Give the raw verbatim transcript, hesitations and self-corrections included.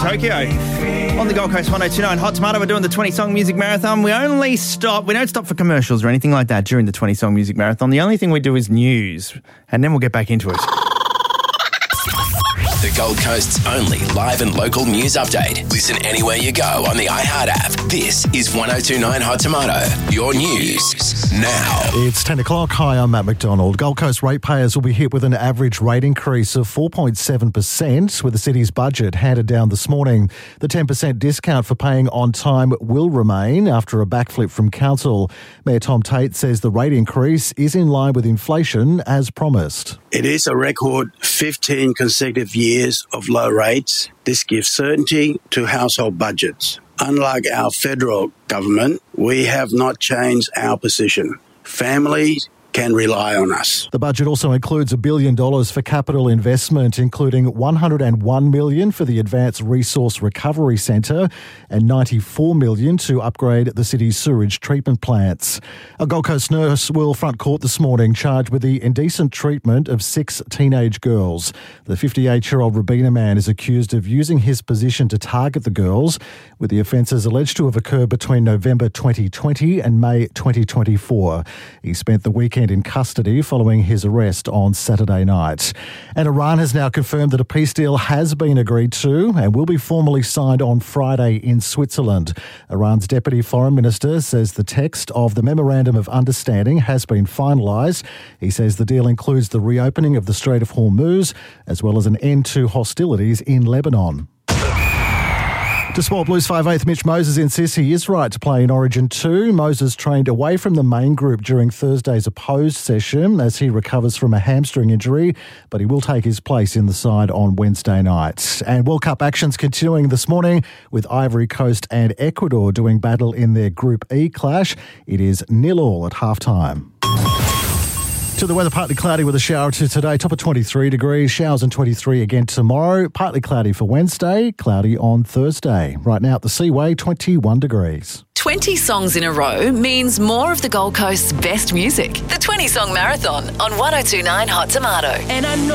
Tokyo. On the Gold Coast one oh two nine Hot Tomato, we're doing the twenty-song music marathon. We only stop, we don't stop for commercials or anything like that during the twenty-song music marathon. The only thing we do is news, and then we'll get back into it. The Gold Coast's only live and local news update. Listen anywhere you go on the iHeart app. This is one oh two nine Hot Tomato. Your news now. It's ten o'clock. Hi, I'm Matt McDonald. Gold Coast ratepayers will be hit with an average rate increase of four point seven percent with the city's budget handed down this morning. The ten percent discount for paying on time will remain after a backflip from council. Mayor Tom Tate says the rate increase is in line with inflation as promised. It is a record fifteen consecutive years of low rates. This gives certainty to household budgets. Unlike our federal government, we have not changed our position. Families can rely on us. The budget also includes a billion dollars for capital investment, including one hundred one million dollars for the Advanced Resource Recovery Centre and ninety-four million dollars to upgrade the city's sewage treatment plants. A Gold Coast nurse will front court this morning charged with the indecent treatment of six teenage girls. The fifty-eight-year-old Robina man is accused of using his position to target the girls, with the offences alleged to have occurred between November twenty twenty and May twenty twenty-four. He spent the weekend in custody following his arrest on Saturday night. And Iran has now confirmed that a peace deal has been agreed to and will be formally signed on Friday in Switzerland. Iran's Deputy Foreign Minister says the text of the Memorandum of Understanding has been finalised. He says the deal includes the reopening of the Strait of Hormuz as well as an end to hostilities in Lebanon. To sport, Blues five eighth Mitch Moses insists he is right to play in Origin two. Moses trained away from the main group during Thursday's opposed session as he recovers from a hamstring injury, but he will take his place in the side on Wednesday night. And World Cup actions continuing this morning with Ivory Coast and Ecuador doing battle in their Group E clash. It is nil all at half-time. To the weather, partly cloudy with a shower or two today, top of twenty-three degrees, showers and twenty-three again tomorrow, partly cloudy for Wednesday, cloudy on Thursday. Right now at the Seaway, twenty-one degrees. twenty songs in a row means more of the Gold Coast's best music. The twenty-song marathon on one oh two nine Hot Tomato. And I know